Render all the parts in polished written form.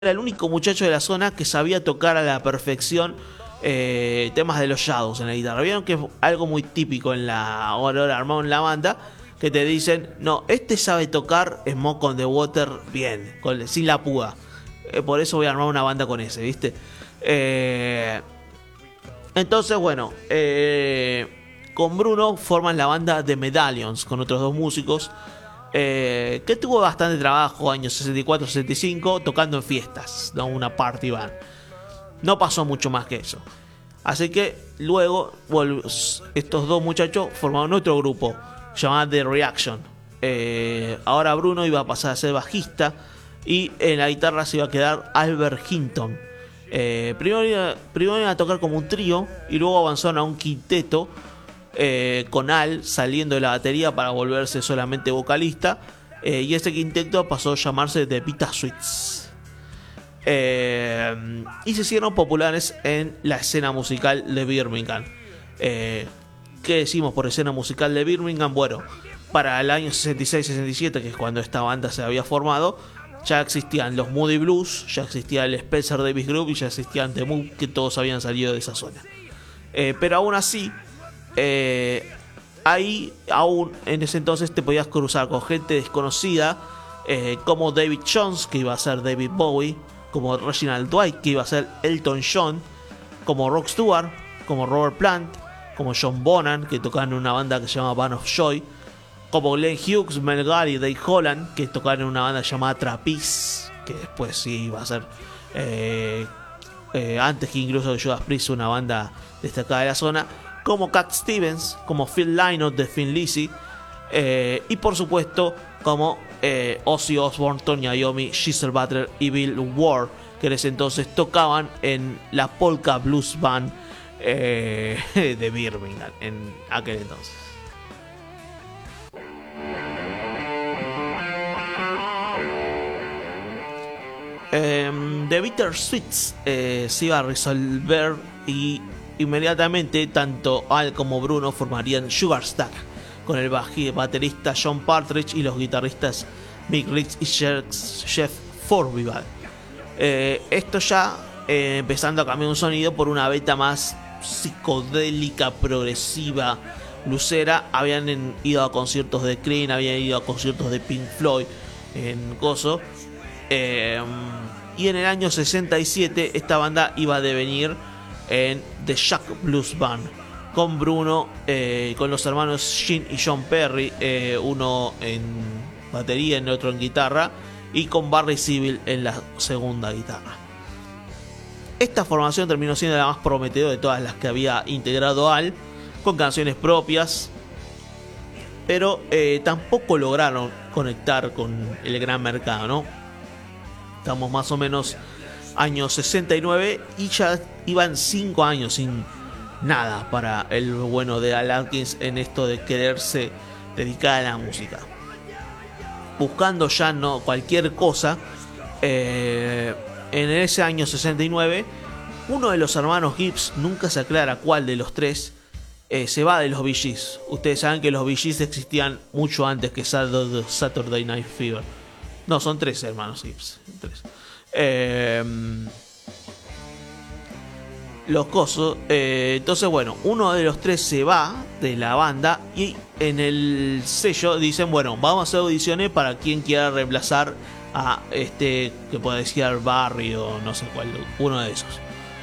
era el único muchacho de la zona que sabía tocar a la perfección temas de los Shadows en la guitarra. Vieron que es algo muy típico en la hora armado en la banda, que te dicen, no, este sabe tocar Smoke on the Water bien, sin la púa. Por eso voy a armar una banda con ese, ¿viste? Entonces, bueno, con Bruno forman la banda The Medallions, con otros dos músicos, que tuvo bastante trabajo, años 64-65, tocando en fiestas, ¿no? Una party band. No pasó mucho más que eso. Así que luego estos dos muchachos formaron otro grupo llamado The Reaction. Ahora Bruno iba a pasar a ser bajista y en la guitarra se iba a quedar Albert Hinton. Primero iban a tocar como un trío y luego avanzaron a un quinteto, con Al saliendo de la batería para volverse solamente vocalista, y ese quinteto pasó a llamarse The Vita Suites. Y se hicieron populares en la escena musical de Birmingham. ¿Qué decimos por escena musical de Birmingham? Bueno, para el año 66-67, que es cuando esta banda se había formado, ya existían los Moody Blues, ya existía el Spencer Davis Group y ya existían The Move, que todos habían salido de esa zona. Pero aún así, ahí aún en ese entonces te podías cruzar con gente desconocida, como David Jones, que iba a ser David Bowie, como Reginald Dwight, que iba a ser Elton John, como Rod Stewart, como Robert Plant, como John Bonham, que tocaban en una banda que se llama Band of Joy, como Glenn Hughes, Mel Gallagher y Dave Holland, que tocaban en una banda llamada Trapeze, que después sí iba a ser, antes que incluso Judas Priest, una banda destacada de la zona, como Cat Stevens, como Phil Lynott de Thin Lizzy, y por supuesto como Ozzy Osbourne, Tony Iommi, Geezer Butler y Bill Ward, que en ese entonces tocaban en la Polka Blues Band de Birmingham en aquel entonces. The Bitter Sweets se iba a resolver y inmediatamente tanto Al como Bruno formarían Sugar Stack, con el baterista John Partridge y los guitarristas Mick Leach y Jeff Forbival. Esto ya empezando a cambiar un sonido por una beta más psicodélica, progresiva, bluesera. Habían ido a conciertos de Cream, habían ido a conciertos de Pink Floyd en Gozo. Y en el año 67 esta banda iba a devenir en The Jack Blues Band, con Bruno, con los hermanos Gene y John Perry, uno en batería y otro en guitarra, y con Barry Civil en la segunda guitarra. Esta formación terminó siendo la más prometedora de todas las que había integrado Al, con canciones propias, pero tampoco lograron conectar con el gran mercado, ¿no? Estamos más o menos años 69 y ya iban 5 años sin nada para el bueno de Al Atkins en esto de quererse dedicar a la música. Buscando ya no cualquier cosa, en ese año 69, uno de los hermanos Gibbs, nunca se aclara cuál de los tres, se va de los Bee Gees. Ustedes saben que los Bee Gees existían mucho antes que Saturday Night Fever. No, son 3 hermanos Gibbs. 3. Los cosos. Entonces, bueno, uno de los 3 se va de la banda y en el sello dicen, bueno, vamos a hacer audiciones para quien quiera reemplazar a que puede decir Barry o no sé cuál, uno de esos.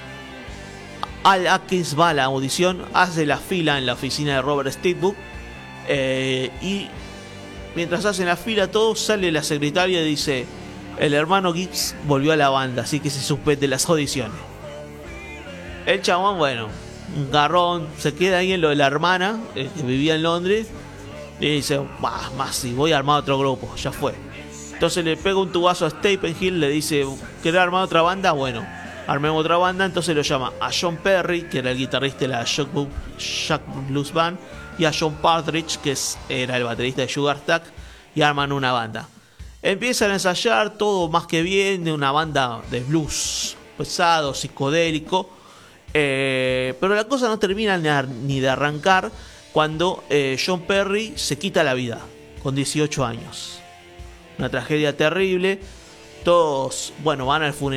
Al Atkins va a la audición, hace la fila en la oficina de Robert Steadbook, y mientras hacen la fila todos, sale la secretaria y dice: el hermano Gibbs volvió a la banda, así que se suspenden las audiciones. El chabón, bueno, un garrón, se queda ahí en lo de la hermana, que vivía en Londres, y dice: más si voy a armar otro grupo, ya fue. Entonces le pega un tubazo a Staplehill, le dice: ¿querés armar otra banda? Bueno, armemos otra banda. Entonces lo llama a John Perry, que era el guitarrista de la Jack Blues Band, y a John Partridge, que era el baterista de Sugar Stack, y arman una banda. Empiezan a ensayar todo más que bien, de una banda de blues pesado, psicodélico, pero la cosa no termina ni de arrancar cuando John Perry se quita la vida con 18 años. Una tragedia terrible. Todos, bueno, van al funeral